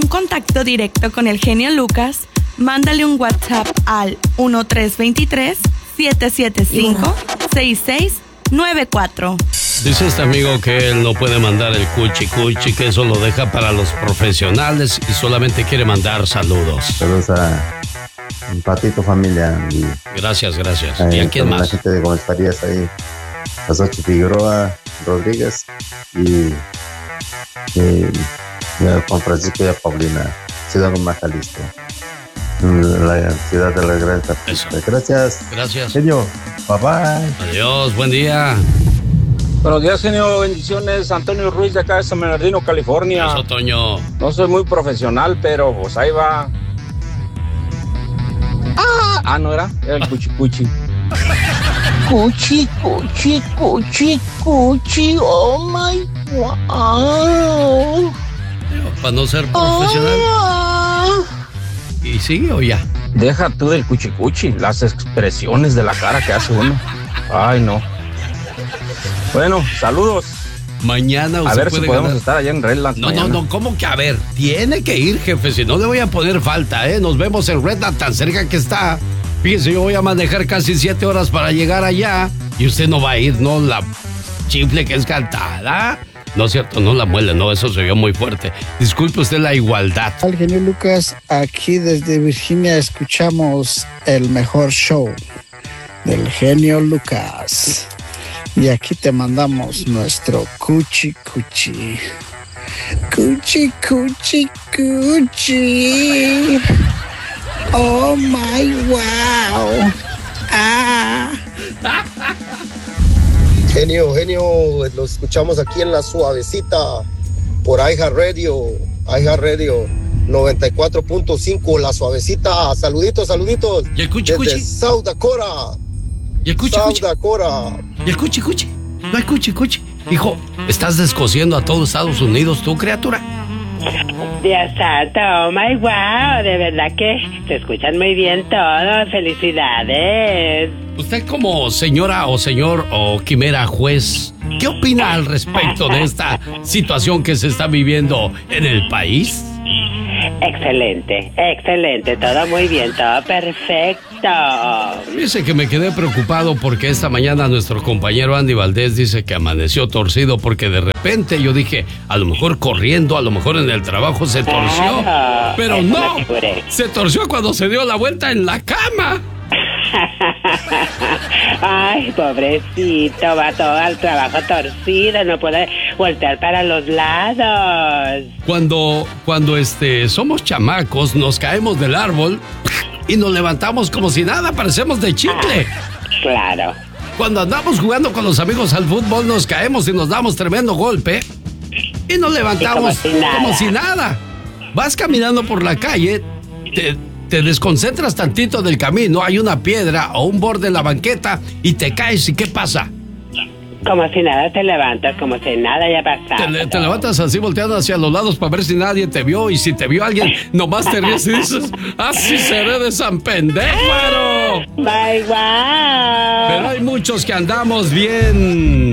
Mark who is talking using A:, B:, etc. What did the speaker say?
A: contacto directo con el genio Lucas, mándale un WhatsApp al 1323-775-6694.
B: Dice este amigo que él no puede mandar el cuchi, que eso lo deja para los profesionales y solamente quiere mandar saludos.
C: Saludos a Patito familia. Y,
B: gracias. ¿Y a quién más?
C: La gente de Gómez Farías ahí. A Xochitl Figueroa Rodríguez y a Juan Francisco y a Paulina. Ciudad de Jalisco. La ciudad de la Gran Tapita. Gracias. Genio. Bye bye.
B: Adiós, buen día.
D: Buenos días, genio, bendiciones. Antonio Ruiz de acá de San Bernardino, California.
B: Eso, Toño.
D: No soy muy profesional, pero pues ahí va. No era el cuchi. Cuchi, oh my wow.
B: Para no ser profesional. ¿Y sigue o ya?
D: Deja tú del cuchi, las expresiones de la cara que hace uno. Ay, no. Bueno, saludos.
B: Mañana usted
D: a ver
B: puede
D: si podemos
B: ganar.
D: estar allá en Redland.
B: No, ¿cómo que a ver? Tiene que ir, jefe, si no le voy a poner falta, ¿eh? Nos vemos en Redland, tan cerca que está. Fíjese, yo voy a manejar casi 7 horas para llegar allá y usted no va a ir, ¿no? La chifle que es cantada. No es cierto, no la muele, no, eso se vio muy fuerte. Disculpe usted la igualdad.
E: Al genio Lucas, aquí desde Virginia escuchamos el mejor show del genio Lucas. Y aquí te mandamos nuestro cuchi. Cuchi. Oh my wow.
F: Genio, lo escuchamos aquí en La Suavecita por iHeartRadio 94.5, La Suavecita. Saluditos.
B: ¿Y el cuchi?
F: Desde South Dakota.
B: ¿Y el cuchi?
F: Dakota.
B: ¿Y el cuchi? No hay cuchi. Hijo, estás descosiendo a todo Estados Unidos, tú, criatura.
G: Dios santo, oh my wow, de verdad que se escuchan muy bien todos, felicidades.
B: Usted como señora o señor o quimera juez, ¿qué opina al respecto de esta situación que se está viviendo en el país?
G: Excelente, todo muy bien, todo perfecto.
B: Dice que me quedé preocupado porque esta mañana nuestro compañero Andy Valdés dice que amaneció torcido porque de repente yo dije, a lo mejor corriendo, a lo mejor en el trabajo se torció, pero no, se torció cuando se dio la vuelta en la cama.
G: Ay, pobrecito, va todo al trabajo torcido, no puede voltear para los lados.
B: Cuando somos chamacos, nos caemos del árbol y nos levantamos como si nada, parecemos de chicle.
G: Claro.
B: Cuando andamos jugando con los amigos al fútbol, nos caemos y nos damos tremendo golpe y nos levantamos como si nada. Vas caminando por la calle, te desconcentras tantito del camino, hay una piedra o un borde en la banqueta y te caes, ¿y qué pasa?
G: Como si nada te levantas, como si nada haya pasado.
B: Te levantas así volteando hacia los lados para ver si nadie te vio, y si te vio alguien, nomás te ríes y dices, así seré de San Pendéjaro.
G: Bye, wow.
B: Pero hay muchos que andamos bien